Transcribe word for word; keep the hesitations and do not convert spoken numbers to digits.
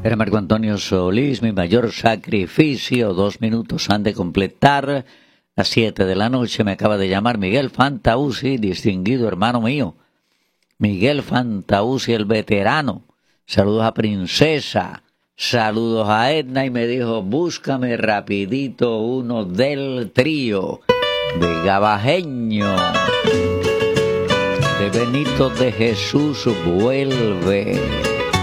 Era Marco Antonio Solís, Mi Mayor Sacrificio. Dos minutos han de completar las siete de la noche. Me acaba de llamar Miguel Fantauci, distinguido hermano mío. Miguel Fantauci, el veterano. Saludos a Princesa. Saludos a Edna y me dijo, búscame rapidito uno del trío de Gabajeño. De Benito de Jesús vuelve.